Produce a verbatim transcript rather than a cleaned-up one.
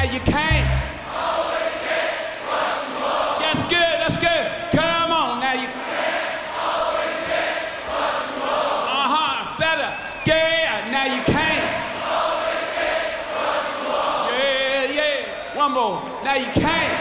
you can't. Always get what you want. That's good, that's good. Come on, now you. Always get what you want. Uh-huh, better. Yeah, now you can't. Always get what you want. Yeah, yeah. One more. Now you can't.